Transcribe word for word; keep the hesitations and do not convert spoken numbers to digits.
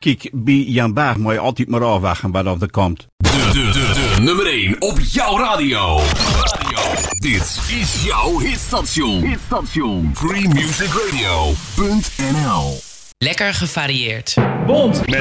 Kijk, bij Jan Baag moet je altijd maar afwachten wat er komt. De, de, de, de nummer één op jouw radio. radio. Dit is jouw hitstation. Hitstation. free music radio punt n l. Lekker gevarieerd. Bond met